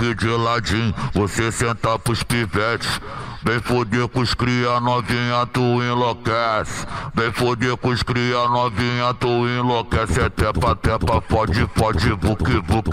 aqui de ladinho, você senta pros pivetes. Vem foder com os cria novinha, tu enlouquece. Vem foder com os cria novinha, tu enlouquece. É tepa, tepa, pode, buque, buque.